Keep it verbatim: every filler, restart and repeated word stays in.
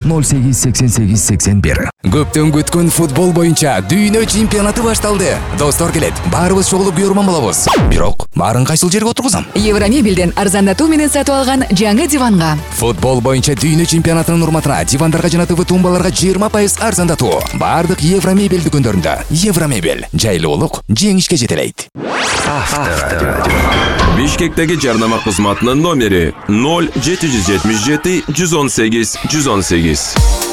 ноль сегиз сексен сегиз сексен бир. Көптөн күткөн футбол боюнча дүйнө чемпионаты башталды. Достор келет, баарыбыз чогулуп көрмөн болобуз. Бирок, баарын кайсыл жерге отургузам? Евромебелден арзандатуу менен сатып алган жаңы диванга. Футбол боюнча дүйнө чемпионатынын урматына дивандарга жана ТВ тумбаларга жыйырма пайыз арзандатуу. Баардык Евромебел дүкөндөрүндө. Евромебел, жайлуулук жеңишке жетелейт. Бишкектеги жарнама кызматынын номери ноль жети жүз жетимиш жети жүз он сегиз жүз он сегиз.